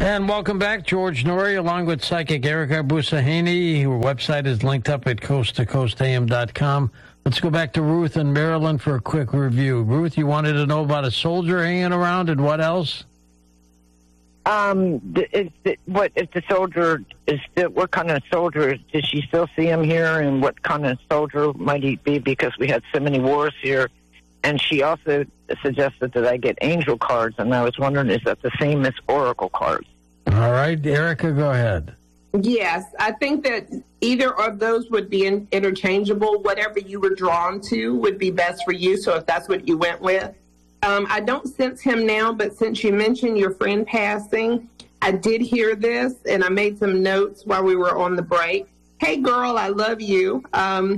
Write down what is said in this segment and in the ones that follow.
And welcome back, George Noory, along with psychic Erica Busahaney. Her website is linked up at coasttocoastam.com. Let's go back to Ruth in Maryland for a quick review. Ruth, you wanted to know about a soldier hanging around, and what else? What kind of soldier? Does she still see him here, and what kind of soldier might he be? Because we had so many wars here. And she also suggested that I get angel cards, and I was wondering, is that the same as oracle cards? All right, Erica, go ahead. Yes, I think that either of those would be interchangeable. Whatever you were drawn to would be best for you, so if that's what you went with. I don't sense him now, but since you mentioned your friend passing, I did hear this, and I made some notes while we were on the break. Hey, girl, I love you. And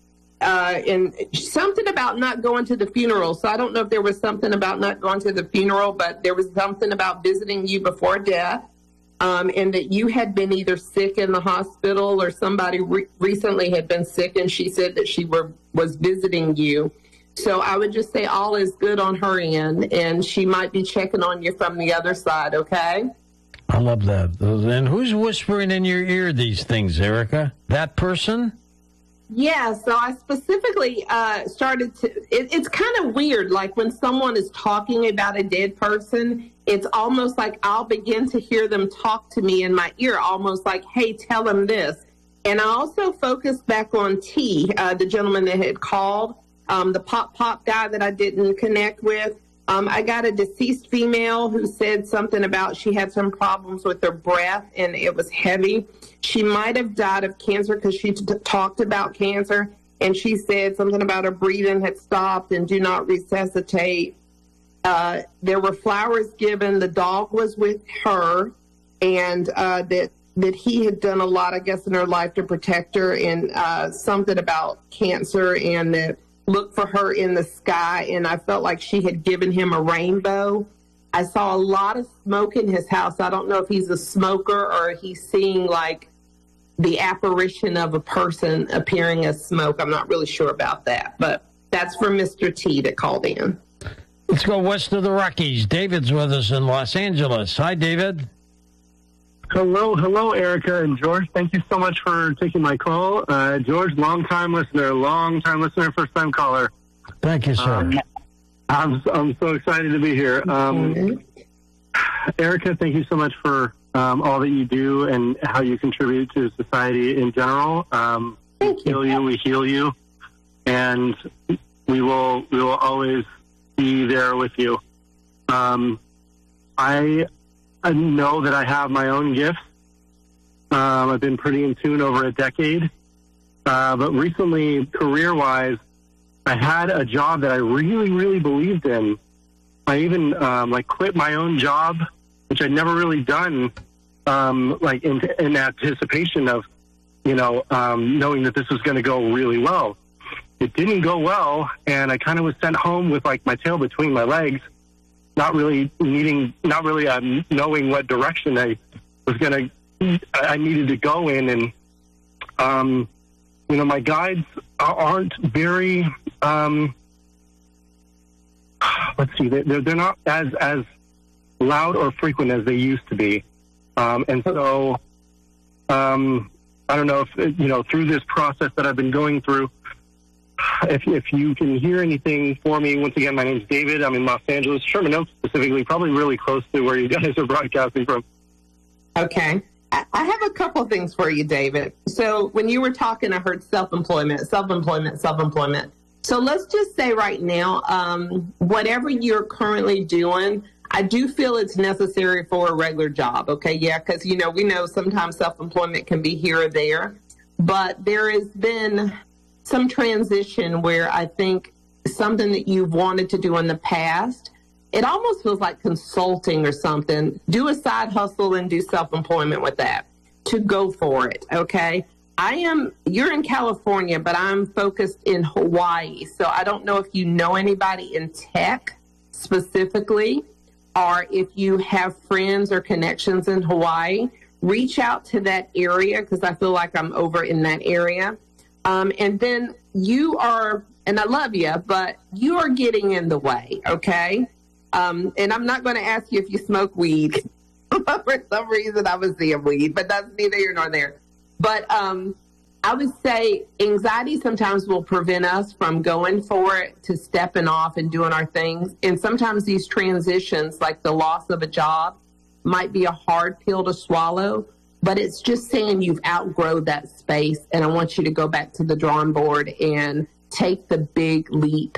something about not going to the funeral. So I don't know if there was something about not going to the funeral, but there was something about visiting you before death, and that you had been either sick in the hospital or somebody recently had been sick, and she said that she was visiting you. So I would just say all is good on her end, and she might be checking on you from the other side, okay? I love that. And who's whispering in your ear these things, Erica? That person? Yeah, so I specifically started to, it's kind of weird, like when someone is talking about a dead person, it's almost like I'll begin to hear them talk to me in my ear, almost like, hey, tell them this. And I also focused back on T, the gentleman that had called, the pop guy that I didn't connect with. I got a deceased female who said something about she had some problems with her breath and it was heavy. She might have died of cancer because she talked about cancer, and she said something about her breathing had stopped and do not resuscitate. There were flowers given. The dog was with her, and that he had done a lot, I guess, in her life to protect her, and something about cancer, and that look for her in the sky, and I felt like she had given him a rainbow. I saw a lot of smoke in his house. I don't know if he's a smoker or he's seeing like the apparition of a person appearing as smoke. I'm not really sure about that, but that's for Mr. T that called in. Let's go west of the Rockies. David's with us in Los Angeles. Hi, David. Hello, Erica and George. Thank you so much for taking my call. George, long-time listener, first-time caller. Thank you, sir. I'm so excited to be here. Erica, thank you so much for all that you do and how you contribute to society in general. We heal you, and we will always be there with you. I know that I have my own gifts. I've been pretty in tune over a decade. But recently, career-wise, I had a job that I really, really believed in. I even quit my own job, which I'd never really done, in anticipation of, knowing that this was going to go really well. It didn't go well, and I kind of was sent home with my tail between my legs, not really knowing what direction I needed to go in. And, my guides aren't very, they're not as loud or frequent as they used to be. And so, I don't know if, through this process that I've been going through, if you can hear anything for me, once again, my name's David. I'm in Los Angeles, Sherman Oaks specifically, probably really close to where you guys are broadcasting from. Okay. I have a couple of things for you, David. So when you were talking, I heard self-employment. So let's just say right now, whatever you're currently doing, I do feel it's necessary for a regular job. Okay. Yeah. Because, we know sometimes self-employment can be here or there, but there has been some transition where I think something that you've wanted to do in the past, it almost feels like consulting or something. Do a side hustle and do self-employment with that to go for it. Okay. You're in California, but I'm focused in Hawaii. So I don't know if you know anybody in tech specifically, or if you have friends or connections in Hawaii, reach out to that area, because I feel like I'm over in that area. And then you are, and I love you, but you are getting in the way, okay? And I'm not going to ask you if you smoke weed. For some reason, I was seeing weed, but that's neither here nor there. But I would say anxiety sometimes will prevent us from going for it, to stepping off and doing our things. And sometimes these transitions, like the loss of a job, might be a hard pill to swallow, but it's just saying you've outgrown that space, and I want you to go back to the drawing board and take the big leap.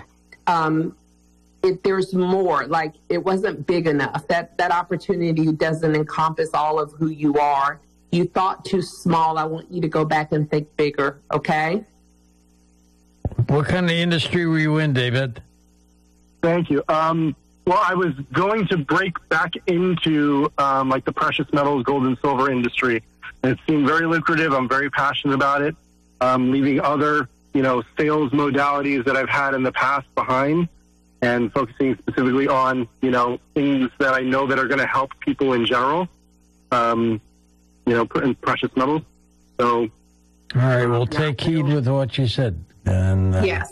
If there's more, like it wasn't big enough, that opportunity doesn't encompass all of who you are. You thought too small. I want you to go back and think bigger, okay? What kind of industry were you in, David? Thank you. Well, I was going to break back into like the precious metals, gold and silver industry. And it seemed very lucrative. I'm very passionate about it. Leaving other, sales modalities that I've had in the past behind, and focusing specifically on, things that I know that are going to help people in general, in precious metals. So, all right, we'll take heed with what you said. And, yes.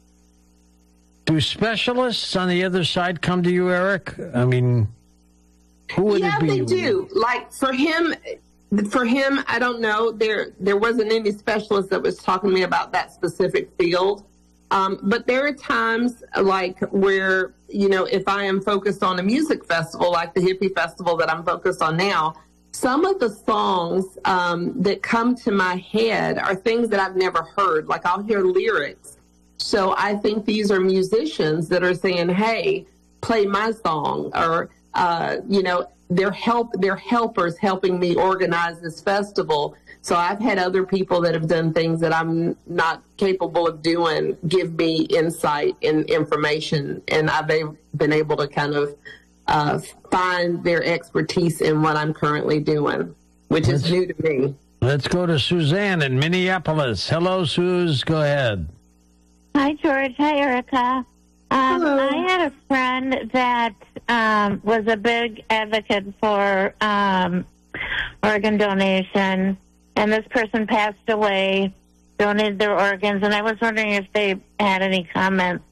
Do specialists on the other side come to you, Eric? I mean, who would it be? Yeah, they do. Like for him, I don't know. There wasn't any specialist that was talking to me about that specific field. But there are times like where, if I am focused on a music festival, like the Hippie Festival that I'm focused on now, some of the songs that come to my head are things that I've never heard. Like I'll hear lyrics. So I think these are musicians that are saying, hey, play my song, or, they're helpers helping me organize this festival. So I've had other people that have done things that I'm not capable of doing give me insight and information, and I've been able to kind of find their expertise in what I'm currently doing, which is new to me. Let's go to Suzanne in Minneapolis. Hello, Suze. Go ahead. Hi, George. Hi, Erica. Hello. I had a friend that was a big advocate for organ donation, and this person passed away, donated their organs, and I was wondering if they had any comments.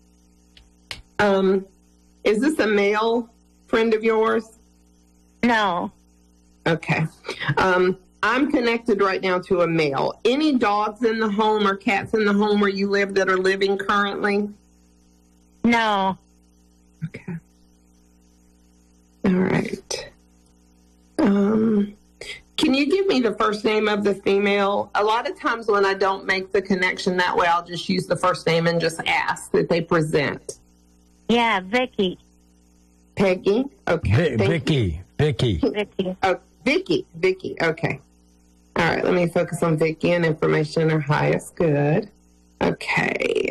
Is this a male friend of yours? No. Okay. I'm connected right now to a male. Any dogs in the home or cats in the home where you live that are living currently? No. Okay. All right. Can you give me the first name of the female? A lot of times when I don't make the connection that way, I'll just use the first name and just ask that they present. Yeah, Vicky. Peggy? Okay. Vicky. Vicky. Oh, Vicky. Okay. All right, let me focus on Vicky and information in her highest good. Okay.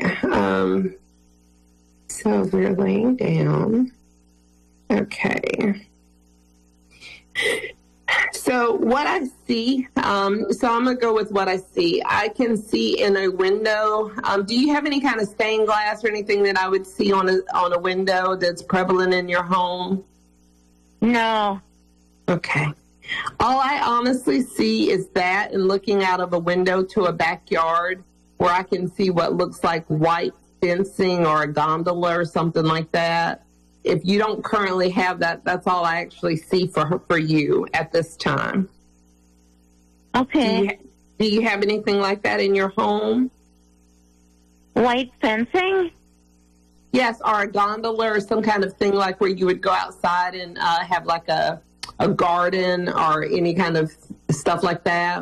So we're laying down. Okay. So what I see, so I'm going to go with what I see. I can see in a window. Do you have any kind of stained glass or anything that I would see on a window that's prevalent in your home? No. Okay. All I honestly see is that, and looking out of a window to a backyard where I can see what looks like white fencing or a gondola or something like that. If you don't currently have that, that's all I actually see for you at this time. Okay. Do you have anything like that in your home? White fencing? Yes, or a gondola or some kind of thing like where you would go outside and have like a garden or any kind of stuff like that?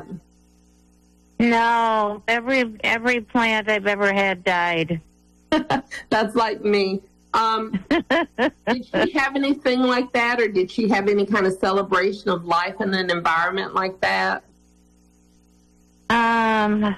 No. Every plant I've ever had died. That's like me. Did she have anything like that, or did she have any kind of celebration of life in an environment like that? No,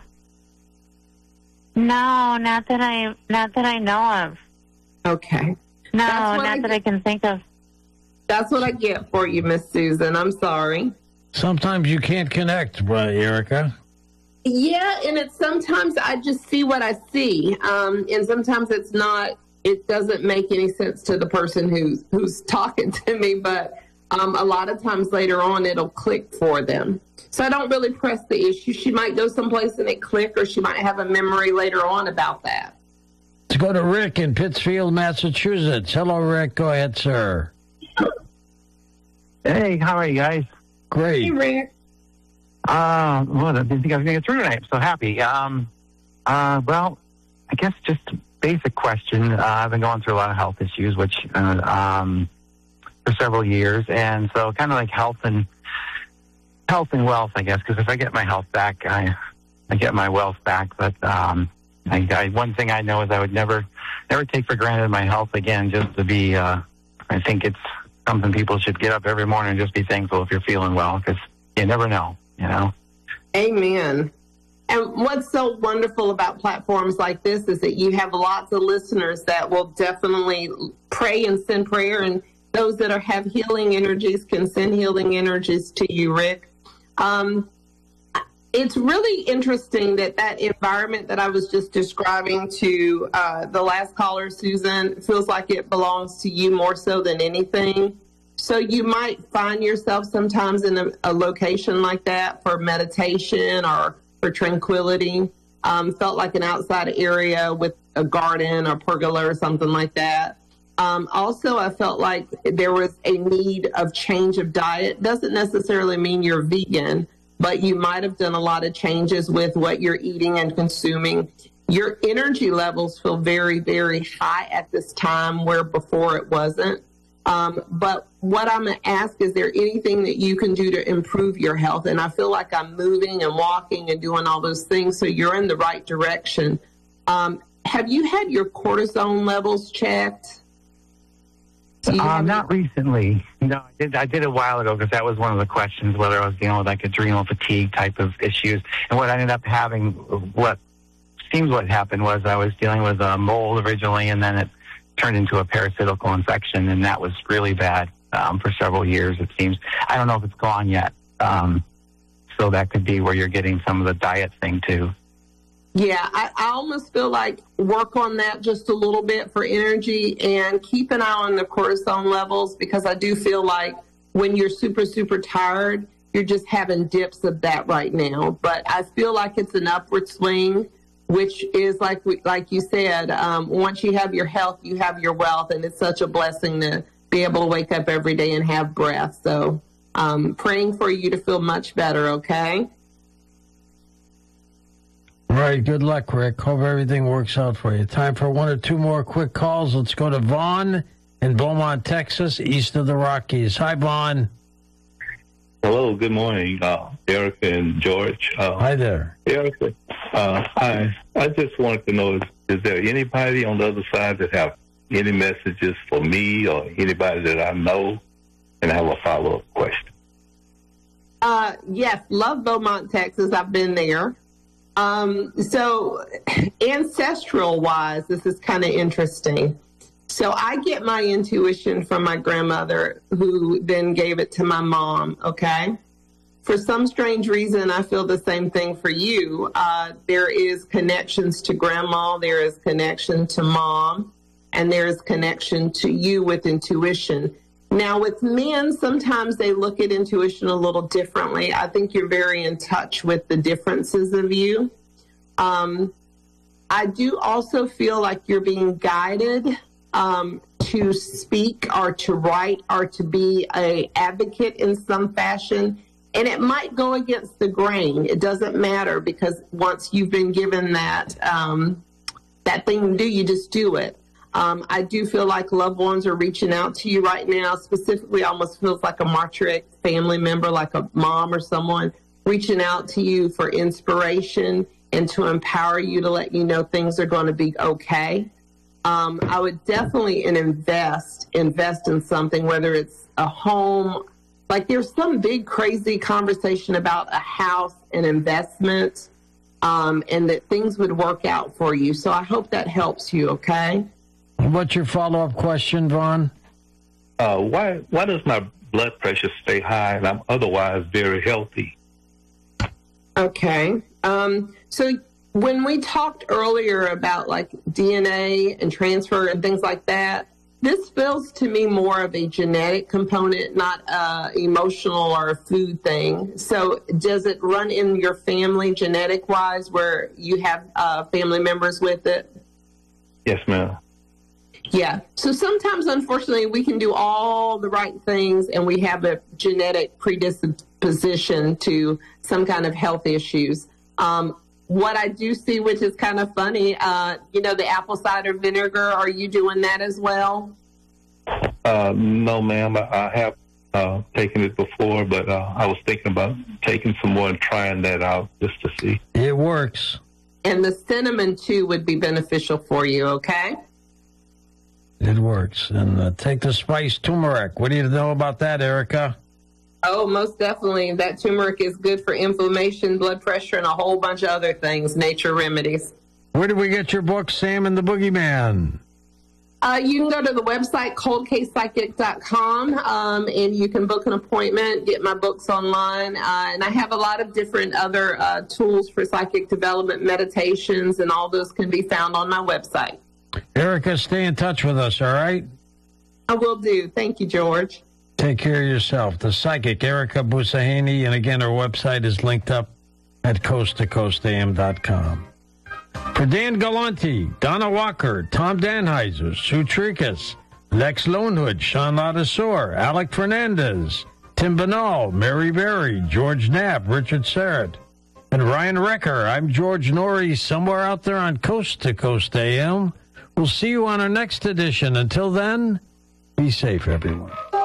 not that I know of. Okay. No, not that I can think of. That's what I get for you, Miss Susan. I'm sorry. Sometimes you can't connect, Erica. Yeah, and it's sometimes I just see what I see, and sometimes it's not. It doesn't make any sense to the person who's talking to me, but a lot of times later on it'll click for them. So I don't really press the issue. She might go someplace and it click, or she might have a memory later on about that. Let's go to Rick in Pittsfield, Massachusetts. Hello, Rick. Go ahead, sir. Hey, how are you guys? Great. Hey, Rick. Well, I didn't think I was going to get through tonight. I'm so happy. Well, I guess just a basic question. I've been going through a lot of health issues, which for several years, and so kind of like health and wealth, I guess. Because if I get my health back, I get my wealth back. But one thing I know is I would never take for granted my health again. Just to be, I think it's something people should get up every morning and just be thankful if you're feeling well, because you never know, you know. Amen. And what's so wonderful about platforms like this is that you have lots of listeners that will definitely pray and send prayer, and those that have healing energies can send healing energies to you, Rick. It's really interesting that environment that I was just describing to the last caller, Susan, feels like it belongs to you more so than anything. So you might find yourself sometimes in a location like that for meditation or for tranquility. Felt like an outside area with a garden or pergola or something like that. Also, I felt like there was a need of change of diet. Doesn't necessarily mean you're vegan, but you might have done a lot of changes with what you're eating and consuming. Your energy levels feel very, very high at this time, where before it wasn't. But what I'm going to ask, is there anything that you can do to improve your health? And I feel like I'm moving and walking and doing all those things, so you're in the right direction. Have you had your cortisone levels checked? Not recently. No, I did a while ago, because that was one of the questions, whether I was dealing with like adrenal fatigue type of issues. And what I ended up having, what happened was I was dealing with a mold originally, and then it turned into a parasitical infection, and that was really bad for several years, it seems. I don't know if it's gone yet. So that could be where you're getting some of the diet thing too. Yeah, I almost feel like work on that just a little bit for energy, and keep an eye on the cortisone levels, because I do feel like when you're super, super tired, you're just having dips of that right now. But I feel like it's an upward swing, which is like you said, once you have your health, you have your wealth, and it's such a blessing to be able to wake up every day and have breath. So praying for you to feel much better, okay? All right, good luck, Rick. Hope everything works out for you. Time for one or two more quick calls. Let's go to Vaughn in Beaumont, Texas, east of the Rockies. Hi, Vaughn. Hello, good morning, Erica and George. Hi there. Erica, I just wanted to know, is there anybody on the other side that have any messages for me or anybody that I know? And I have a follow-up question. Yes, love Beaumont, Texas. I've been there. So ancestral-wise, this is kind of interesting. So I get my intuition from my grandmother, who then gave it to my mom, okay? For some strange reason, I feel the same thing for you. There is connections to grandma, there is connection to mom, and there is connection to you with intuition. Now, with men, sometimes they look at intuition a little differently. I think you're very in touch with the differences of you. I do also feel like you're being guided to speak or to write or to be an advocate in some fashion. And it might go against the grain. It doesn't matter, because once you've been given that thing to do, you just do it. I do feel like loved ones are reaching out to you right now. Specifically, almost feels like a matriarch family member, like a mom or someone, reaching out to you for inspiration and to empower you, to let you know things are going to be okay. I would definitely invest in something, whether it's a home. Like, there's some big crazy conversation about a house and investment, and that things would work out for you. So I hope that helps you, okay? What's your follow-up question, Vaughn? Why does my blood pressure stay high and I'm otherwise very healthy? Okay. So when we talked earlier about like DNA and transfer and things like that, this feels to me more of a genetic component, not emotional or a food thing. So does it run in your family genetic-wise, where you have family members with it? Yes, ma'am. Yeah. So sometimes, unfortunately, we can do all the right things and we have a genetic predisposition to some kind of health issues. What I do see, which is kind of funny, the apple cider vinegar, are you doing that as well? No, ma'am. I have taken it before, but I was thinking about taking some more and trying that out just to see. It works. And the cinnamon, too, would be beneficial for you, okay? It works. And take the spice turmeric. What do you know about that, Erica? Oh, most definitely. That turmeric is good for inflammation, blood pressure, and a whole bunch of other things, nature remedies. Where do we get your book, Sam and the Boogeyman? You can go to the website, coldcasepsychic.com, and you can book an appointment, get my books online. And I have a lot of different other tools for psychic development, meditations, and all those can be found on my website. Erica, stay in touch with us, all right? I will do. Thank you, George. Take care of yourself. The psychic, Erica Busaheni, and again, her website is linked up at coasttocoastam.com. For Dan Galanti, Donna Walker, Tom Danheiser, Sue Tricas, Lex Lonehood, Sean Ladasor, Alec Fernandez, Tim Banal, Mary Berry, George Knapp, Richard Serrett, and Ryan Recker, I'm George Norrie, somewhere out there on Coast to Coast AM. We'll see you on our next edition. Until then, be safe, everyone.